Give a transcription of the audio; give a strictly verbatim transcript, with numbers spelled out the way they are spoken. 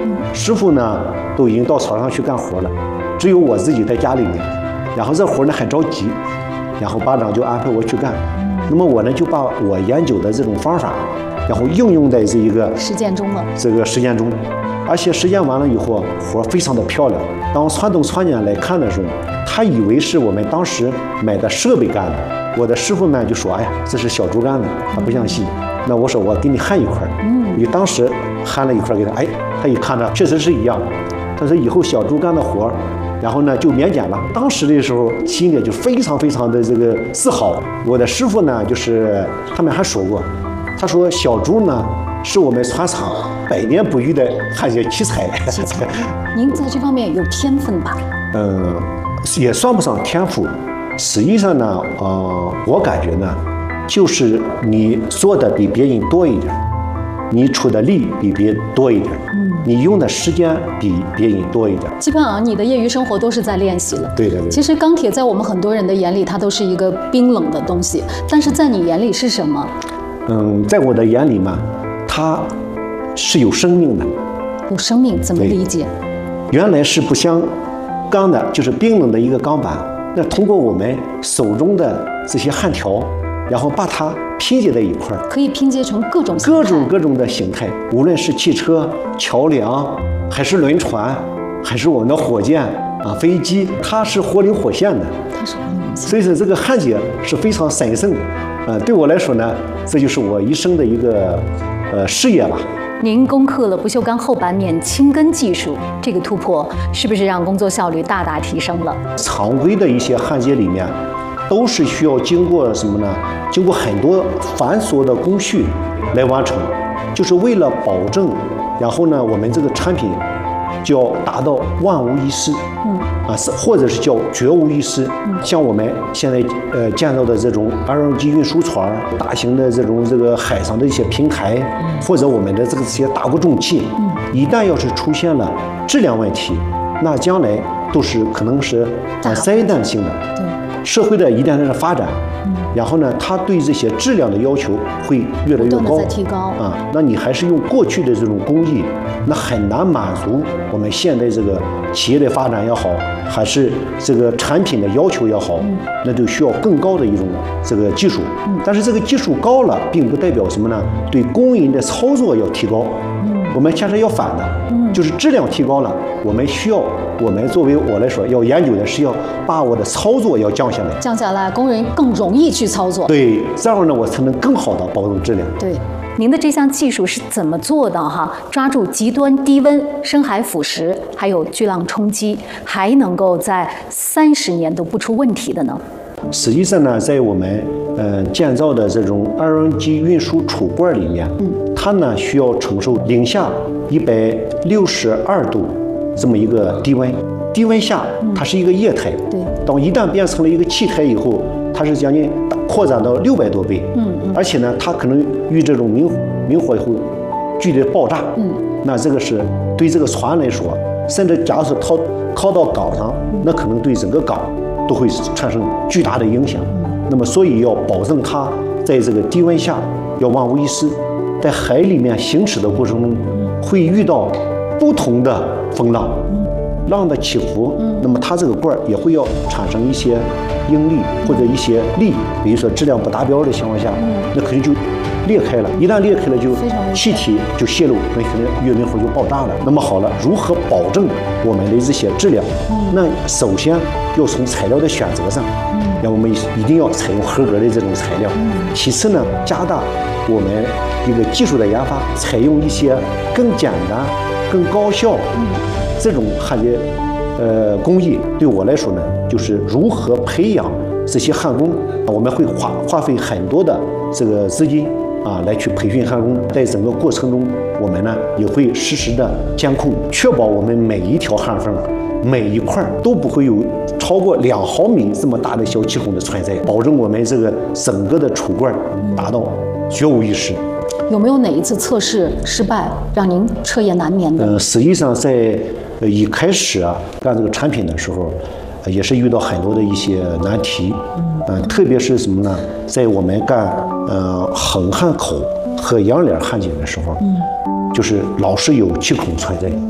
师傅呢都已经到草上去干活了，只有我自己在家里面。然后这活呢很着急，然后班长就安排我去干。那么我呢就把我研究的这种方法，然后应用在这一个实践中了。 这个实践中，而且实践完了以后，活非常的漂亮。当传统船员来看的时候，他以为是我们当时买的设备干的。我的师傅们就说：“哎呀，这是小竹竿的，它不像细。”那我说：“我给你焊一块。”嗯，我就当时焊了一块给他。哎，他一看着确实是一样。他说：“以后小竹竿的活，然后呢就免减了。”当时的时候心里就非常非常的这个自豪。我的师傅呢，就是他们还说过，他说小竹呢是我们船厂百年不遇的焊接奇才。 奇才，您在这方面有天分吧？ 嗯，也算不上天赋。实际上呢，呃，我感觉呢，就是你做的比别人多一点，你出的力比别人多一点，嗯，你用的时间比别人多一点。 基本上你的业余生活都是在练习了。 对对对。 其实钢铁在我们很多人的眼里，它都是一个冰冷的东西，但是在你眼里是什么？ 嗯，在我的眼里嘛，它是有生命的。 有生命怎么理解？ 原来是不像钢的，就是冰冷的一个钢板。那通过我们手中的这些焊条，然后把它拼接在一块儿， 可以拼接成各种形态各种各种的形态，无论是汽车、桥梁，还是轮船，还是我们的火箭啊、飞机，它是活灵活现的。 它是活灵活现。 所以说这个焊接是非常神圣的。呃，对我来说呢，这就是我一生的一个呃事业吧。 您攻克了不锈钢厚板免轻根技术，这个突破是不是让工作效率大大提升了？ 常规的一些焊接里面，都是需要经过什么呢？经过很多繁琐的工序来完成，就是为了保证，然后呢，我们这个产品就要达到万无一失。嗯。啊，是或者是叫绝无一失。嗯。像我们现在呃建造的这种 L N G 运输船、大型的这种这个海上的一些平台，嗯、或者我们的这个这些大锅重器，嗯，一旦要是出现了质量问题，那将来都是可能是呃灾难性的。对。社会的一旦是发展，嗯，然后呢，它对这些质量的要求会越来越高， 在提高啊。那你还是用过去的这种工艺，那很难满足我们现在这个企业的发展也好，还是这个产品的要求也好，嗯，那就需要更高的一种这个技术。嗯，但是这个技术高了，并不代表什么呢？对工人的操作要提高。嗯，我们现在要反的，嗯，就是质量提高了，我们需要。我们作为我来说，要研究的是要把我的操作要降下来， 降下来，工人更容易去操作。 对，这样呢，我才能更好的保证质量。 对，您的这项技术是怎么做的哈？抓住极端低温、深海腐蚀，还有巨浪冲击，还能够在三十年都不出问题的呢？ 实际上呢，在我们呃建造的这种 L N G 运输储罐里面，嗯，它呢需要承受零下一百六十二度。这么一个低温，低温下它是一个液态，对，当一旦变成了一个气态以后，它是将近扩展到六百多倍，嗯，而且呢，它可能遇这种明明火以后剧烈爆炸，嗯，那这个是对这个船来说，甚至假如说靠靠到港上，那可能对整个港都会产生巨大的影响。那么，所以要保证它在这个低温下要万无一失，在海里面行驶的过程中会遇到不同的风浪，浪的起伏，那么它这个罐也会要产生一些应力或者一些力，比如说质量不达标的情况下，那肯定就裂开了。一旦裂开了，就气体就泄露，那可能月明火就爆炸了。那么好了，如何保证我们的这些质量？那首先要从材料的选择上，那我们一定要采用合格的这种材料。其次呢，加大我们一个技术的研发，采用一些更简单、更高效这种焊接呃工艺。对我来说呢，就是如何培养这些焊工，我们会花花费很多的这个资金啊，来去培训焊工。在整个过程中，我们呢也会实时的监控，确保我们每一条焊缝、每一块都不会有超过两毫米这么大的小气孔的存在，保证我们这个整个的储罐达到绝无一失。 有没有哪一次测试失败，让您彻夜难眠的？ 呃，实际上在呃一开始啊干这个产品的时候，呃、也是遇到很多的一些难题。嗯、呃，特别是什么呢？在我们干呃横焊口和阳脸焊接的时候，嗯，就是老是有气孔存在。